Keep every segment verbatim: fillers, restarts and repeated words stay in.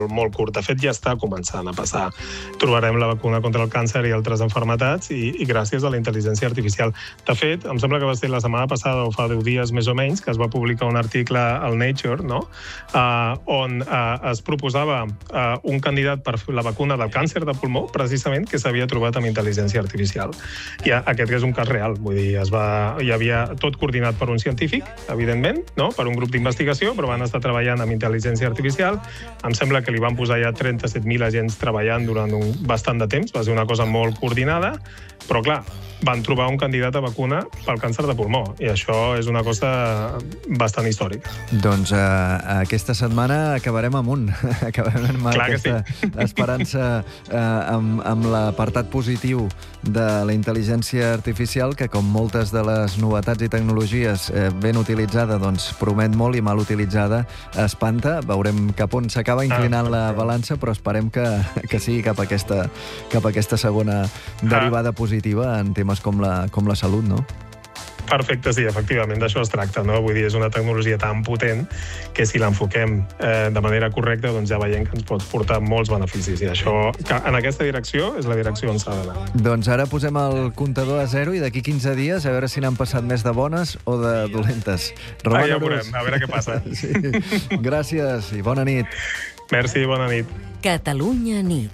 molt curt. De fet, ja està començant a passar. Trobarem la vacuna contra el càncer i altres malalties i, i gràcies a la intel·ligència artificial. De fet, em sembla que va ser la setmana passada o fa deu dies més o menys que es va publicar un article al Nature, no? Uh, on uh, es proposava uh, un candidat per la vacuna del càncer de pulmó, precisament, que s'havia trobat amb intel·ligència artificial. I aquest és un cas real, vull dir, es va, hi havia tot coordinat per un científic, evidentment, no? Per un grup d'investigació, però van estar treballant amb intel·ligència artificial. Em sembla que li van posar ja trenta-set mil agents treballant durant un bastant de temps, va ser una cosa molt coordinada, però clar, van trobar un candidat a vacuna pel càncer de pulmó, i això és una cosa bastant històrica. Doncs uh, aquesta setmana acabarem amunt, acabarem amb Clar aquesta sí. esperança uh, amb, amb l'apartat positiu de la intel·ligència artificial, que com moltes de les novetats i tecnologies eh, ben utilitzada, doncs promet molt, i mal utilitzada espanta. Veurem cap on s'acaba inclinant ah, la balança, però esperem que, que sigui cap a aquesta, cap a aquesta segona derivada ah. positiva en temes com la, com la salut, no? Perfecte, sí, efectivament, d'això es tracta, no? Vull dir, és una tecnologia tan potent que si l'enfoquem eh, de manera correcta, doncs ja veiem que ens pot portar molts beneficis, i això, que en aquesta direcció, és la direcció on s'ha d'anar. Doncs ara posem el comptador a zero i d'aquí quinze dies a veure si n'han passat més de bones o de dolentes. Ah, ja ho veurem, a veure què passa. Sí. Gràcies i bona nit. Merci, bona nit. Catalunya nit.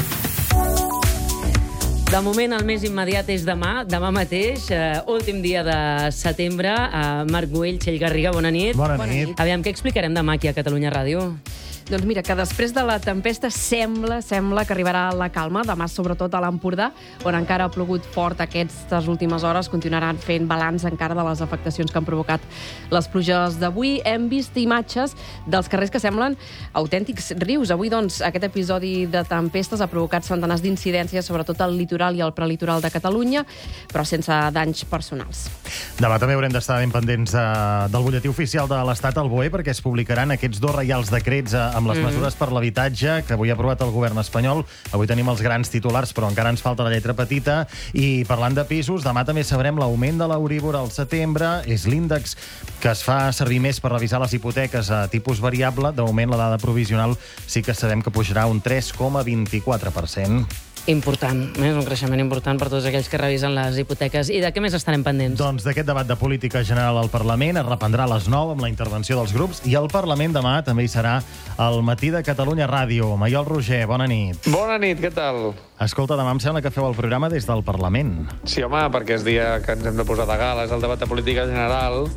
De moment, el més immediat és demà, demà mateix, eh, últim dia de setembre. Eh, Marc Güell, Txell Garriga, bona nit. Bona nit. Aviam, què explicarem demà aquí a Catalunya Ràdio? Doncs mira, que després de la tempesta sembla, sembla que arribarà la calma, demà sobretot a l'Empordà, on encara ha plogut fort aquestes últimes hores, continuaran fent balanç encara de les afectacions que han provocat les pluges d'avui. Hem vist imatges dels carrers que semblen autèntics rius. Avui, doncs, aquest episodi de tempestes ha provocat centenars d'incidències, sobretot al litoral i al prelitoral de Catalunya, però sense danys personals. Demà també haurem d'estar ben pendents eh, del butlletí oficial de l'Estat, al B O E, perquè es publicaran aquests dos reials decrets eh, amb les mesures per l'habitatge que avui ha aprovat el govern espanyol. Avui tenim els grans titulars, però encara ens falta la lletra petita. I parlant de pisos, demà també sabrem l'augment de l'Euríbor al setembre. És l'índex que es fa servir més per revisar les hipoteques a tipus variable. De moment, la dada provisional sí que sabem que pujarà un tres coma vint-i-quatre per cent. Important, és un creixement important per tots aquells que revisen les hipoteques. I de què més estarem pendents? Doncs d'aquest debat de política general al Parlament es reprendrà a les nou amb la intervenció dels grups, i el Parlament demà també hi serà al matí de Catalunya Ràdio. Maiol Roger, bona nit. Bona nit, què tal? Escolta, demà em sembla que feu el programa des del Parlament. Sí, home, perquè és dia que ens hem de posar de gala, és el debat de política general,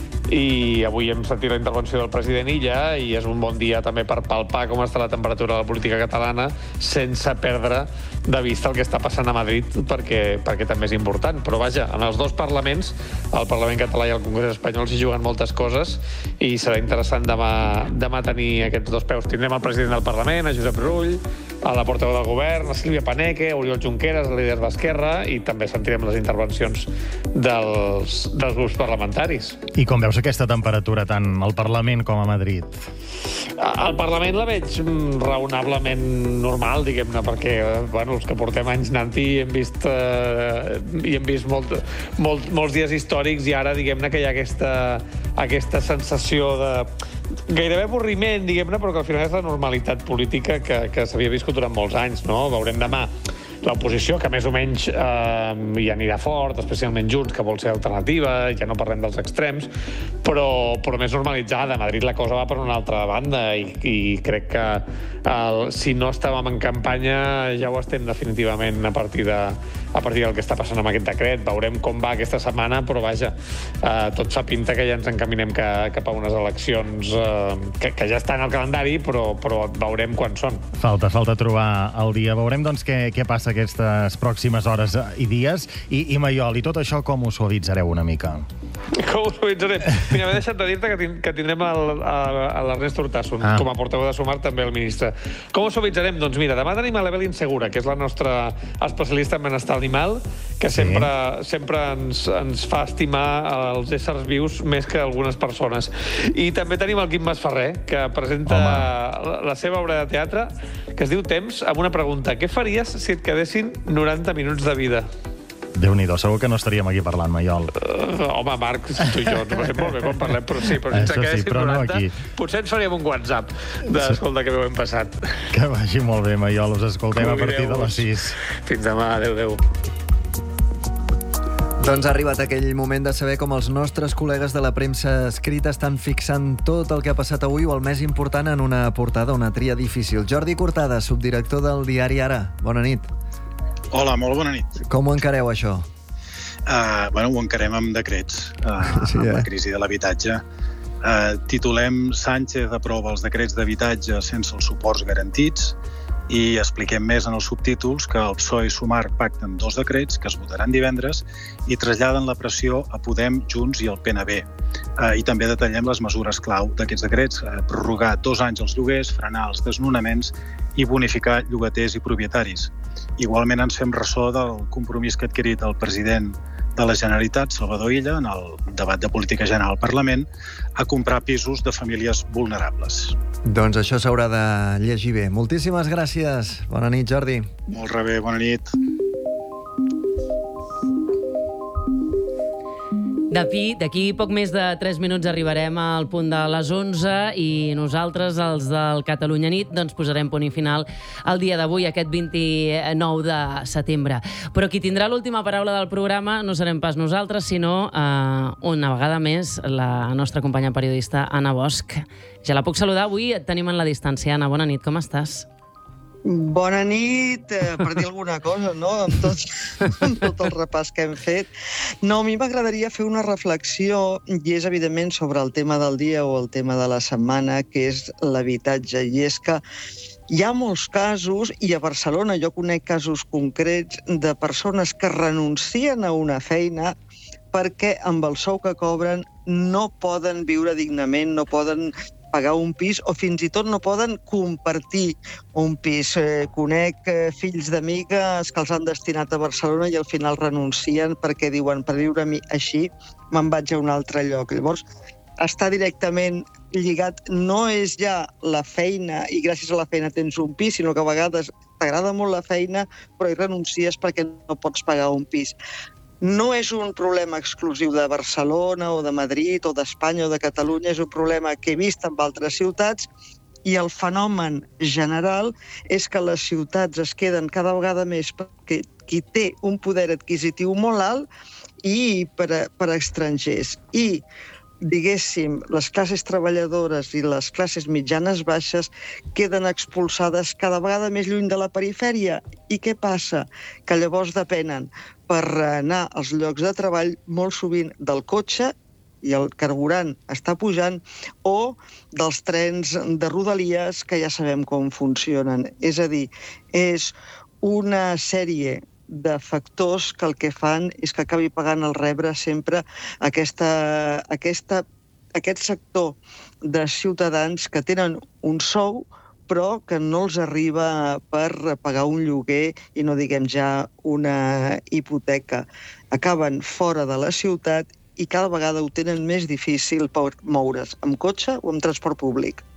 i avui hem sentit la intervenció del president Illa, i és un bon dia també per palpar com està la temperatura de la política catalana sense perdre de vista el que està passant a Madrid, perquè, perquè també és important. Però vaja, en els dos parlaments, el Parlament català i el Congrés espanyol, s'hi juguen moltes coses, i serà interessant demà, demà tenir aquests dos peus. Tindrem el president del Parlament, a Josep Rull, a la portaveu del govern, a Sílvia Paneque, a Oriol Junqueras, el líder d'Esquerra, i també sentirem les intervencions dels, dels grups parlamentaris. I com veus aquesta temperatura tant al Parlament com a Madrid? Al Parlament la veig raonablement normal, diguem-ne, perquè bueno, els que portem anys anant-hi hem vist, eh, i hem vist molt, molt, molts dies històrics, i ara diguem-ne que hi ha aquesta, aquesta sensació de gairebé avorriment, diguem-ne, però que al final és la normalitat política que, que s'havia viscut durant molts anys, no? Veurem demà l'oposició, que més o menys eh, hi anirà fort, especialment Junts, que vol ser alternativa, ja no parlem dels extrems, però, però més normalitzada. A Madrid la cosa va per una altra banda, i, i crec que el, si no estàvem en campanya ja ho estem definitivament a partir, de, a partir del que està passant amb aquest decret. Veurem com va aquesta setmana, però vaja, eh, tot fa pinta que ja ens encaminem que, cap a unes eleccions eh, que, que ja estan al calendari, però, però veurem quan són. Falta, falta trobar el dia. Veurem, doncs, què, què passa aquestes pròximes hores i dies. I, i Maiol, i tot això com ho suavitzareu una mica? Com ho suavitzarem? Mira, m'he deixat de dir-te que, tin que tindrem l'Ernest Urtasun, ah. com a portaveu de Sumar, també el ministre. Com ho suavitzarem? Doncs mira, demà tenim a l'Evelyn Segura, que és la nostra especialista en benestar animal, que sí. sempre, sempre ens, ens fa estimar els éssers vius més que algunes persones. I també tenim el Quim Masferrer, que presenta la, la seva obra de teatre, que es diu Temps, amb una pregunta. Què faries si et quedessin noranta minuts de vida? Déu-n'hi-do, segur que no estaríem aquí parlant, Maiol. Uh, home, Marc, tu i jo no sé molt bé quan parlem, però sí, però si ens Això sí, quedéssim però no noranta, aquí. potser ens faríem un WhatsApp d'escolta que bé ho hem passat. Que vagi molt bé, Maiol. Us escoltem a partir de les Cuideu-vos. sis. Fins demà, adéu, adéu. Doncs ha arribat aquell moment de saber com els nostres col·legues de la premsa escrita estan fixant tot el que ha passat avui o el més important en una portada, una tria difícil. Jordi Cortada, subdirector del diari Ara. Bona nit. Hola, molt bona nit. Com ho encareu, això? Uh, bueno, ho encarem amb decrets, uh, Sí, amb eh? la crisi de l'habitatge. Uh, titulem Sánchez aprova els decrets d'habitatge sense els suports garantits i expliquem més en els subtítols que el P S O E i Sumar pacten dos decrets que es votaran divendres i traslladen la pressió a Podem, Junts i el P N B. Uh, I també detallem les mesures clau d'aquests decrets, uh, prorrogar dos anys els lloguers, frenar els desnonaments i bonificar llogaters i propietaris. Igualment ens fem ressò del compromís que ha adquirit el president de la Generalitat, Salvador Illa, en el debat de política general al Parlament, a comprar pisos de famílies vulnerables. Doncs això s'haurà de llegir bé. Moltíssimes gràcies. Bona nit, Jordi. Molt rebé, bona nit. D'aquí d'aquí poc més de tres minuts arribarem al punt de les onze i nosaltres, els del Catalunya Nit, doncs posarem punt i final el dia d'avui, aquest vint-i-nou de setembre. Però qui tindrà l'última paraula del programa no serem pas nosaltres, sinó eh, una vegada més la nostra companya periodista Anna Bosch. Ja la puc saludar avui, et tenim en la distància. Anna, bona nit, com estàs? Bona nit, eh, per dir alguna cosa, no?, amb tot, amb tot el repàs que hem fet. No, a mi m'agradaria fer una reflexió, i és evidentment sobre el tema del dia o el tema de la setmana, que és l'habitatge. I és que hi ha molts casos, i a Barcelona jo conec casos concrets de persones que renuncien a una feina perquè amb el sou que cobren no poden viure dignament, no poden pagar un pis o fins i tot no poden compartir un pis. Eh, conec eh, fills d'amigues que els han destinat a Barcelona i al final renuncien perquè diuen, per viure així me'n vaig a un altre lloc. Llavors, està directament lligat, no és ja la feina i gràcies a la feina tens un pis, sinó que a vegades t'agrada molt la feina però hi renuncies perquè no pots pagar un pis. No és un problema exclusiu de Barcelona o de Madrid o d'Espanya o de Catalunya, és un problema que he vist en altres ciutats i el fenomen general és que les ciutats es queden cada vegada més perquè qui té un poder adquisitiu molt alt i per a, per a estrangers. I diguéssim, les classes treballadores i les classes mitjanes baixes queden expulsades cada vegada més lluny de la perifèria. I què passa? Que llavors depenen per anar als llocs de treball molt sovint del cotxe, i el carburant està pujant, o dels trens de Rodalies, que ja sabem com funcionen. És a dir, és una sèrie de factors que el que fan és que acabi pagant el rebre sempre aquesta, aquesta, aquest sector de ciutadans que tenen un sou però que no els arriba per pagar un lloguer i no diguem ja una hipoteca. Acaben fora de la ciutat i cada vegada ho tenen més difícil per moure's amb cotxe o amb transport públic.